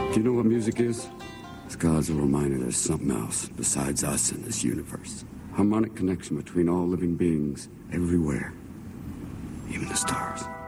Do you know what music is? It's God's a reminder there's something else besides us in this universe. Harmonic connection between all living beings everywhere, even the stars.